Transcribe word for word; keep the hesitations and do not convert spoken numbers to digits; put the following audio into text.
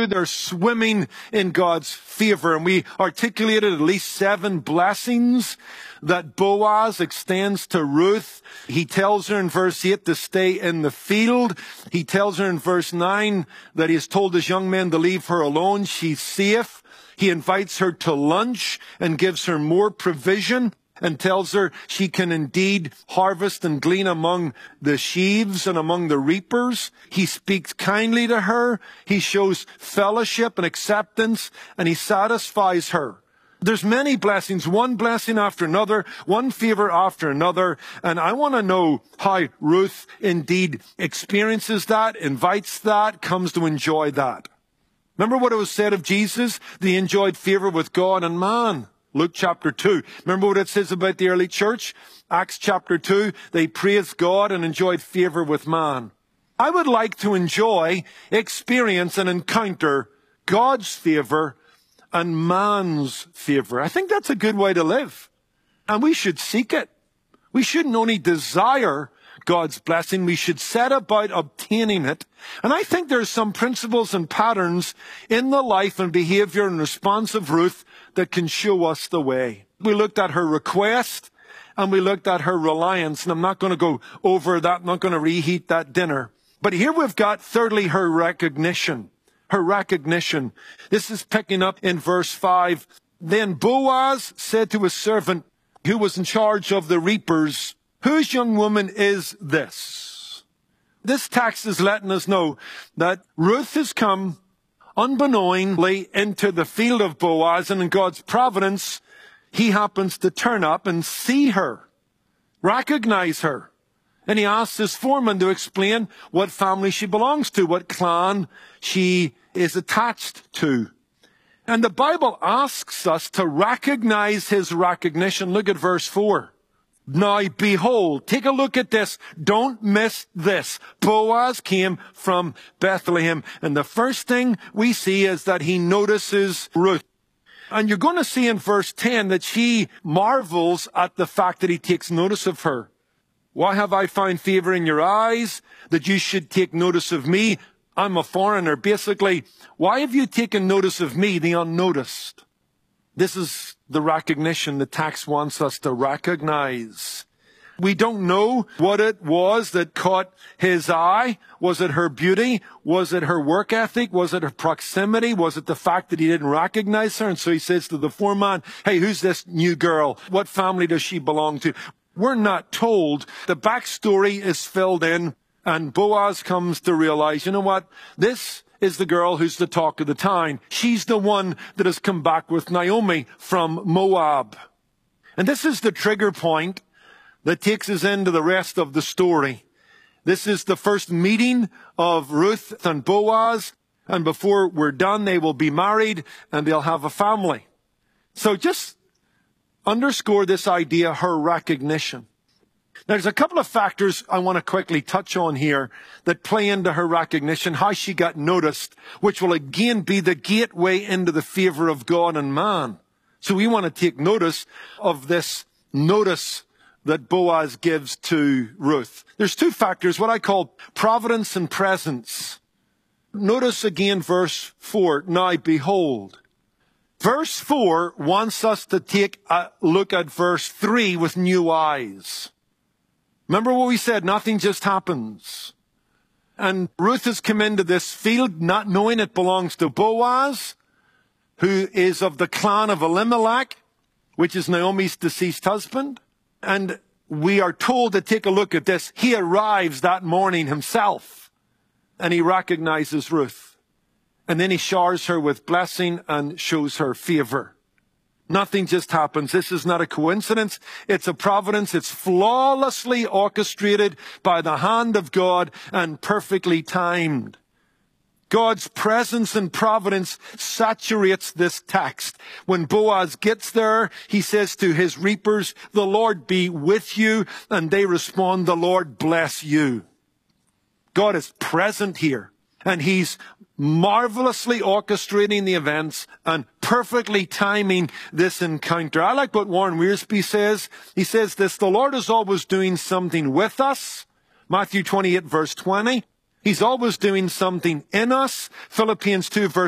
they're swimming in God's favor. And we articulated at least seven blessings that Boaz extends to Ruth. He tells her in verse eight to stay in the field. He tells her in verse nine that he has told his young men to leave her alone. She's safe. He invites her to lunch and gives her more provision and tells her she can indeed harvest and glean among the sheaves and among the reapers. He speaks kindly to her. He shows fellowship and acceptance, and he satisfies her. There's many blessings, one blessing after another, one favor after another. And I want to know how Ruth indeed experiences that, invites that, comes to enjoy that. Remember what it was said of Jesus? They enjoyed favor with God and man. Luke chapter two. Remember what it says about the early church? Acts chapter two. They praised God and enjoyed favor with man. I would like to enjoy, experience, and encounter God's favor and man's favor. I think that's a good way to live. And we should seek it. We shouldn't only desire God's blessing, we should set about obtaining it. And I think there's some principles and patterns in the life and behavior and response of Ruth that can show us the way. We looked at her request and we looked at her reliance. And I'm not going to go over that. I'm not going to reheat that dinner. But here we've got, thirdly, her recognition. Her recognition. This is picking up in verse five. Then Boaz said to his servant who was in charge of the reapers, "Whose young woman is this?" This text is letting us know that Ruth has come unbeknowingly into the field of Boaz, and in God's providence, he happens to turn up and see her, recognize her. And he asks his foreman to explain what family she belongs to, what clan she is attached to. And the Bible asks us to recognize his recognition. Look at verse four. Now behold, take a look at this. Don't miss this. Boaz came from Bethlehem. And the first thing we see is that he notices Ruth. And you're going to see in verse ten that she marvels at the fact that he takes notice of her. Why have I found favor in your eyes that you should take notice of me? I'm a foreigner. Basically, why have you taken notice of me, the unnoticed? This is the recognition the text wants us to recognize. We don't know what it was that caught his eye. Was it her beauty? Was it her work ethic? Was it her proximity? Was it the fact that he didn't recognize her? And so he says to the foreman, "Hey, who's this new girl? What family does she belong to?" We're not told. The backstory is filled in, and Boaz comes to realize, you know what? This is the girl who's the talk of the town. She's the one that has come back with Naomi from Moab. And this is the trigger point that takes us into the rest of the story. This is the first meeting of Ruth and Boaz. And before we're done, they will be married and they'll have a family. So just underscore this idea, her recognition. There's a couple of factors I want to quickly touch on here that play into her recognition, how she got noticed, which will again be the gateway into the favor of God and man. So we want to take notice of this notice that Boaz gives to Ruth. There's two factors, what I call providence and presence. Notice again verse four. Now behold. Verse four wants us to take a look at verse three with new eyes. Remember what we said, nothing just happens. And Ruth has come into this field not knowing it belongs to Boaz, who is of the clan of Elimelech, which is Naomi's deceased husband. And we are told to take a look at this. He arrives that morning himself, and he recognizes Ruth. And then he showers her with blessing and shows her favor. Nothing just happens. This is not a coincidence. It's a providence. It's flawlessly orchestrated by the hand of God and perfectly timed. God's presence and providence saturates this text. When Boaz gets there, he says to his reapers, "The Lord be with you." And they respond, "The Lord bless you." God is present here. And he's marvelously orchestrating the events and perfectly timing this encounter. I like what Warren Wiersbe says. He says this, the Lord is always doing something with us. Matthew twenty-eight, verse twenty. He's always doing something in us. Philippians two, verse